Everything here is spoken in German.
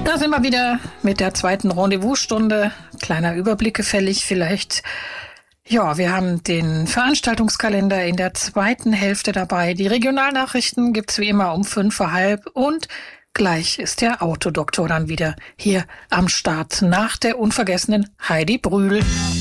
Da sind wir wieder mit der zweiten Rendezvous-Stunde. Kleiner Überblick gefällig vielleicht. Ja, wir haben den Veranstaltungskalender in der zweiten Hälfte dabei. Die Regionalnachrichten gibt's wie immer um 5:30 und gleich ist der Autodoktor dann wieder hier am Start nach der unvergessenen Heidi Brühl.